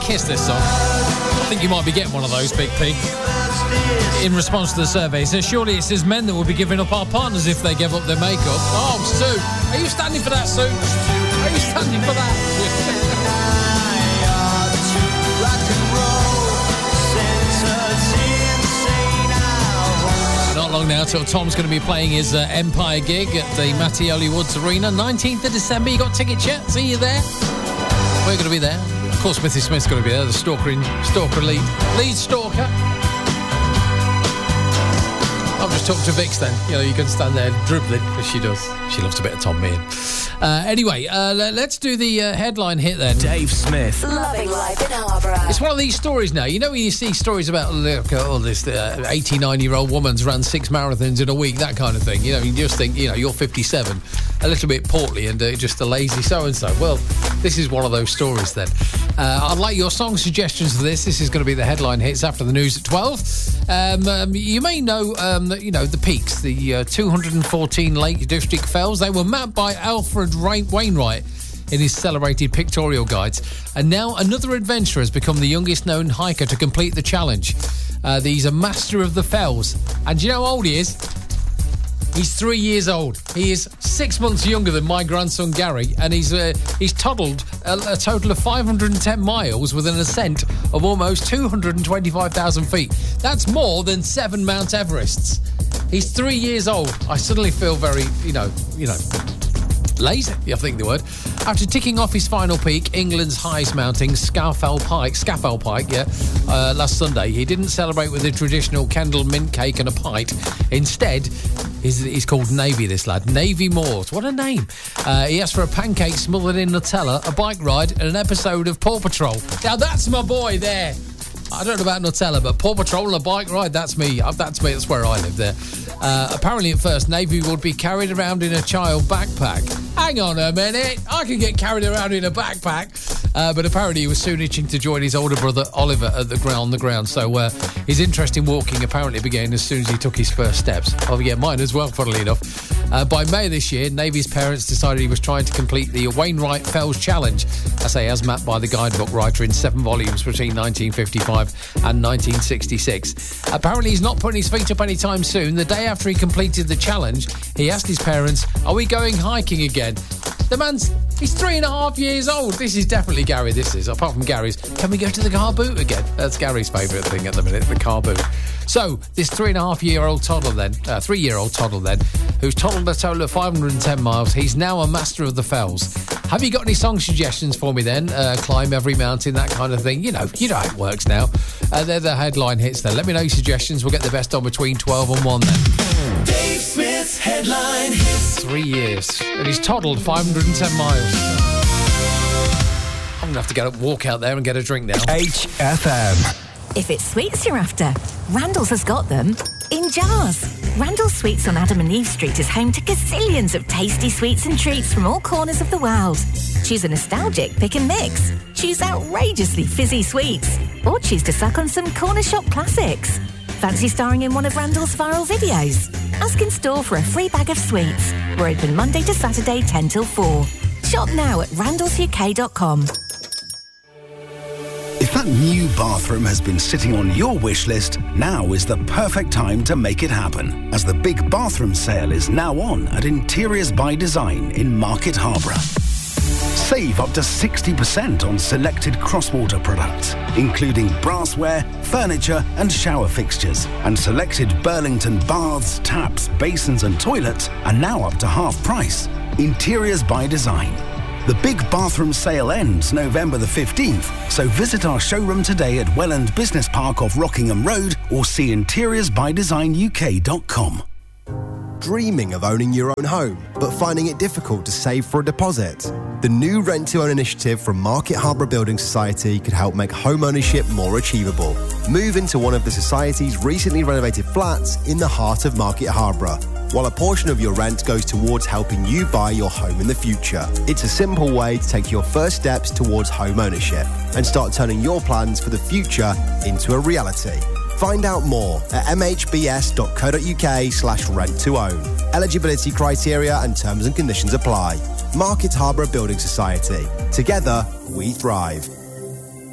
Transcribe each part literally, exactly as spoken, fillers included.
Kiss, this song. I think you might be getting one of those, Big P. In response to the survey, it says, surely it's as men that will be giving up our partners if they give up their makeup. Oh, Sue, are you standing for that, Sue? Are you standing for that? Not long now till Tom's going to be playing his uh, Empire gig at the Mattioli Woods Arena, nineteenth of December. You got tickets yet? See you there. We're going to be there. Of course, Smithy Smith's going to be there, the stalker, in, stalker lead, lead stalker. I've just talked to Vix then. You know, you can stand there dribbling, as she does. She loves a bit of Tom Meehan. Uh, anyway, uh, let's do the uh, headline hit then. Dave Smith. Loving life in Harborough. It's one of these stories now. You know when you see stories about, look, oh, this uh, eighty-nine-year-old woman's ran six marathons in a week, that kind of thing. You know, you just think, you know, you're fifty-seven, a little bit portly and uh, just a lazy so-and-so. Well, this is one of those stories then. Uh, I'd like your song suggestions for this. This is going to be the headline hits after the news at twelve. Um, um, you may know, um, that, you know, the peaks, the uh, two hundred fourteen Lake District fells. They were mapped by Alfred Wainwright in his celebrated pictorial guides. And now another adventurer has become the youngest known hiker to complete the challenge. Uh, he's a master of the fells. And do you know how old he is? He's three years old. He is six months younger than my grandson Gary, and he's uh, he's toddled a, a total of five hundred ten miles with an ascent of almost two hundred twenty-five thousand feet. That's more than seven Mount Everests. He's three years old. I suddenly feel very, you know, you know, lazy, I think the word. After ticking off his final peak, England's highest mountain, Scafell Pike, Scafell Pike, yeah, uh, last Sunday, he didn't celebrate with the traditional Kendal mint cake and a pint. Instead, he's, he's called Navy, this lad. Navy Moores. What a name. Uh, he asked for a pancake smothered in Nutella, a bike ride, and an episode of Paw Patrol. Now, that's my boy there. I don't know about Nutella, but Paw Patrol and a bike ride, that's me. That's me. That's where I live there. Uh, apparently, at first, Navy would be carried around in a child backpack. Hang on a minute. I can get carried around in a backpack. Uh, but apparently, he was soon itching to join his older brother, Oliver, at the ground, on the ground. So uh, his interest in walking apparently began as soon as he took his first steps. Oh, yeah, mine as well, funnily enough. Uh, by May this year, Navy's parents decided he was trying to complete the Wainwright Fells Challenge, I say as mapped by the guidebook writer in seven volumes between nineteen fifty-five and nineteen sixty-six. Apparently, he's not putting his feet up anytime soon. The day after he completed the challenge, he asked his parents, are we going hiking again? The man's, he's three and a half years old. This is definitely Gary, this is. Apart from Gary's, can we go to the car boot again? That's Gary's favourite thing at the minute, the car boot. So, this three and a half year old toddler then, uh, three year old toddler then, who's toddled a total of five hundred ten miles, he's now a master of the fells. Have you got any song suggestions for me then? Uh, climb every mountain, that kind of thing. You know, you know how it works now. Uh, they're the headline hits then. Let me know your suggestions. We'll get the best on between twelve and one then. Dave Smith's headline hits. Three years. And he's toddled five hundred ten miles. I'm going to have to get up, walk out there and get a drink now. H F M. If it's sweets you're after, Randall's has got them in jars. Randall's Sweets on Adam and Eve Street is home to gazillions of tasty sweets and treats from all corners of the world. Choose a nostalgic pick and mix. Choose outrageously fizzy sweets. Or choose to suck on some corner shop classics. Fancy starring in one of Randall's viral videos? Ask in store for a free bag of sweets. We're open Monday to Saturday, ten till four. Shop now at randalls u k dot com. If that new bathroom has been sitting on your wish list, now is the perfect time to make it happen, as the big bathroom sale is now on at Interiors by Design in Market Harborough. Save up to sixty percent on selected Crosswater products, including brassware, furniture and shower fixtures. And selected Burlington baths, taps, basins and toilets are now up to half price. Interiors by Design. The big bathroom sale ends November the fifteenth, so visit our showroom today at Welland Business Park off Rockingham Road or see interiors by design u k dot com. Dreaming of owning your own home, but finding it difficult to save for a deposit? The new Rent to Own initiative from Market Harborough Building Society could help make home ownership more achievable. Move into one of the Society's recently renovated flats in the heart of Market Harborough, while a portion of your rent goes towards helping you buy your home in the future. It's a simple way to take your first steps towards home ownership and start turning your plans for the future into a reality. Find out more at m h b s dot co dot u k slash rent to own. Eligibility criteria and terms and conditions apply. Market Harborough Building Society. Together, we thrive.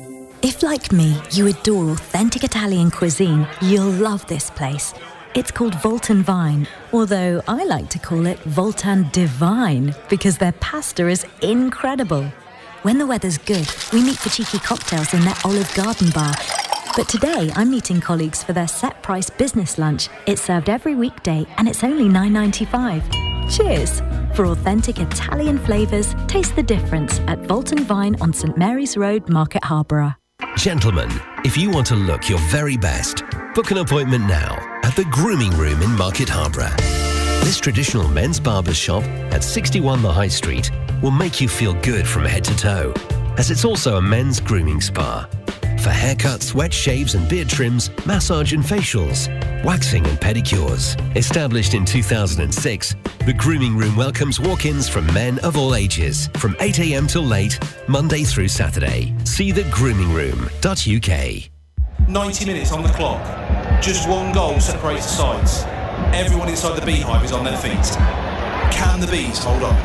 If, like me, you adore authentic Italian cuisine, you'll love this place. It's called Voltan Vine, although I like to call it Voltan Divine because their pasta is incredible. When the weather's good, we meet for cheeky cocktails in their Olive Garden bar. But today, I'm meeting colleagues for their set-price business lunch. It's served every weekday and it's only nine ninety-five. Cheers! For authentic Italian flavours, taste the difference at Voltan Vine on St Mary's Road, Market Harborough. Gentlemen, if you want to look your very best, book an appointment now at the Grooming Room in Market Harborough. This traditional men's barber's shop at sixty-one The High Street will make you feel good from head to toe, as it's also a men's grooming spa. For haircuts, wet shaves and beard trims, massage and facials, waxing and pedicures. Established in two thousand six, the Grooming Room welcomes walk-ins from men of all ages, from eight a m till late, Monday through Saturday. See the grooming room dot U K. ninety minutes on the clock. Just one goal separates the sides. Everyone inside the Beehive is on their feet. Can the Bees hold on?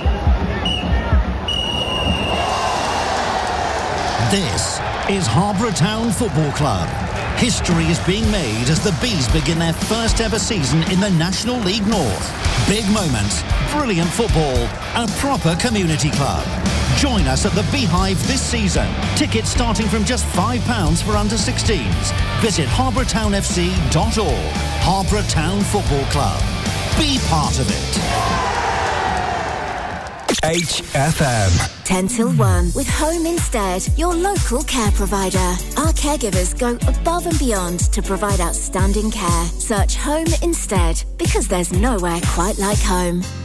This is Harborough Town Football Club. History is being made as the Bees begin their first ever season in the National League North. Big moments, brilliant football, a proper community club. Join us at the Beehive this season. Tickets starting from just five pounds for under sixteens. Visit harborough town f c dot org. Harborough Town Football Club. Be part of it. H F M. ten till one with Home Instead, your local care provider. Our caregivers go above and beyond to provide outstanding care. Search Home Instead because there's nowhere quite like home.